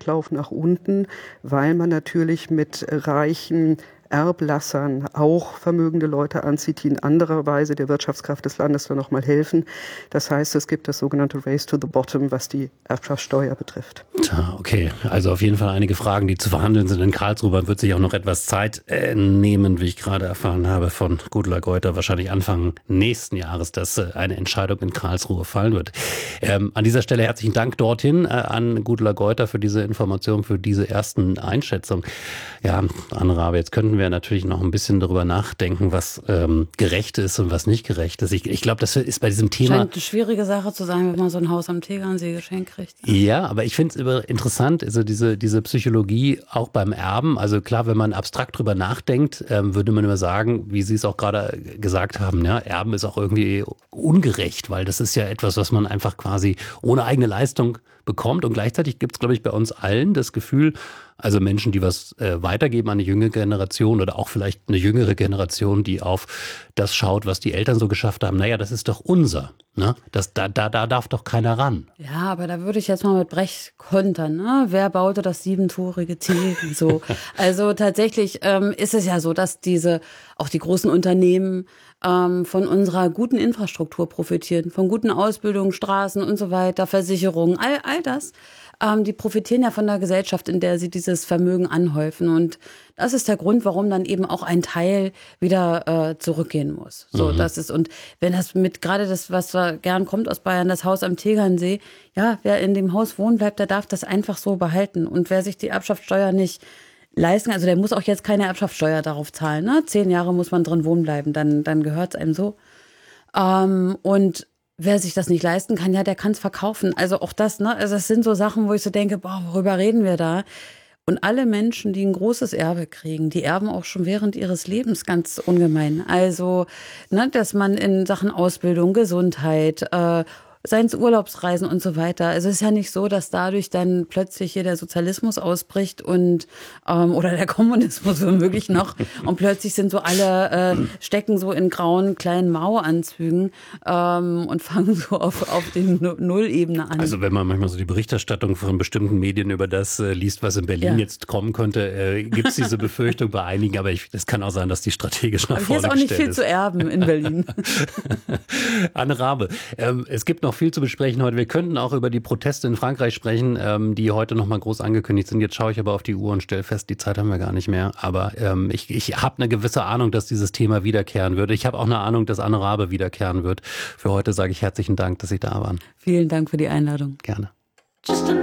Rücklauf nach unten, weil man natürlich mit reichen Erblassern auch vermögende Leute anzieht, die in anderer Weise der Wirtschaftskraft des Landes dann nochmal helfen. Das heißt, es gibt das sogenannte Race to the Bottom, was die Erbschaftssteuer betrifft. Okay, also auf jeden Fall einige Fragen, die zu verhandeln sind in Karlsruhe. Man wird sich auch noch etwas Zeit nehmen, wie ich gerade erfahren habe von Gudula Geuter, wahrscheinlich Anfang nächsten Jahres, dass eine Entscheidung in Karlsruhe fallen wird. An dieser Stelle herzlichen Dank dorthin an Gudula Geuter für diese Information, für diese ersten Einschätzungen. Ja, Anne Rabe, jetzt könnten wir natürlich noch ein bisschen darüber nachdenken, was gerecht ist und was nicht gerecht ist. Ich glaube, das ist bei diesem Thema... Scheint eine schwierige Sache zu sein, wenn man so ein Haus am Tegernsee geschenkt kriegt. Ja, aber ich finde es interessant, also diese Psychologie auch beim Erben. Also klar, wenn man abstrakt drüber nachdenkt, würde man immer sagen, wie Sie es auch gerade gesagt haben, ja, Erben ist auch irgendwie ungerecht, weil das ist ja etwas, was man einfach quasi ohne eigene Leistung bekommt. Und gleichzeitig gibt es, glaube ich, bei uns allen das Gefühl, also Menschen, die was weitergeben an eine jüngere Generation oder auch vielleicht eine jüngere Generation, die auf das schaut, was die Eltern so geschafft haben. Naja, das ist doch unser. Ne? Da darf doch keiner ran. Ja, aber da würde ich jetzt mal mit Brecht kontern. Ne? Wer baute das siebentorige Tegen? So. Also tatsächlich ist es ja so, dass auch die großen Unternehmen von unserer guten Infrastruktur profitieren, von guten Ausbildungen, Straßen und so weiter, Versicherungen, all das. Die profitieren ja von der Gesellschaft, in der sie dieses Vermögen anhäufen. Und das ist der Grund, warum dann eben auch ein Teil wieder zurückgehen muss. So, das ist, und wenn das gerade das, was gern kommt aus Bayern, das Haus am Tegernsee, ja, wer in dem Haus wohnen bleibt, der darf das einfach so behalten. Und wer sich die Erbschaftssteuer nicht leisten, also der muss auch jetzt keine Erbschaftssteuer darauf zahlen. Ne? 10 Jahre muss man drin wohnen bleiben, dann gehört es einem so. Und wer sich das nicht leisten kann, ja, der kann es verkaufen. Also auch das, ne? Also das sind so Sachen, wo ich so denke, boah, worüber reden wir da? Und alle Menschen, die ein großes Erbe kriegen, die erben auch schon während ihres Lebens ganz ungemein. Also, ne, dass man in Sachen Ausbildung, Gesundheit, seien es Urlaubsreisen und so weiter. Also es ist ja nicht so, dass dadurch dann plötzlich hier der Sozialismus ausbricht und oder der Kommunismus womöglich noch und plötzlich sind so alle stecken so in grauen kleinen Mauanzügen und fangen so auf den Nullebene an. Also wenn man manchmal so die Berichterstattung von bestimmten Medien über das liest, was in Berlin jetzt kommen könnte, gibt es diese Befürchtung bei einigen, aber das kann auch sein, dass die strategisch nach vorne gestellt ist. Hier ist auch nicht viel zu erben in Berlin. Anne Rabe, es gibt noch viel zu besprechen heute. Wir könnten auch über die Proteste in Frankreich sprechen, die heute noch mal groß angekündigt sind. Jetzt schaue ich aber auf die Uhr und stelle fest, die Zeit haben wir gar nicht mehr. Aber ich habe eine gewisse Ahnung, dass dieses Thema wiederkehren wird. Ich habe auch eine Ahnung, dass Anne Rabe wiederkehren wird. Für heute sage ich herzlichen Dank, dass Sie da waren. Vielen Dank für die Einladung. Gerne.